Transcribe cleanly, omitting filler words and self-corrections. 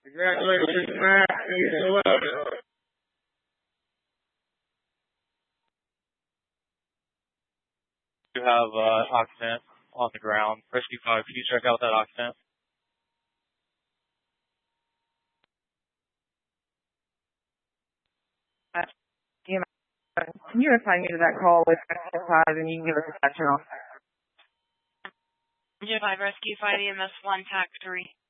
Congratulations, Matt. You have occupant on the ground. Rescue 5, can you check out that occupant? Can you assign me to that call with Rescue 5 and you can give us a section off? Rescue 5, EMS 1, TAC 3.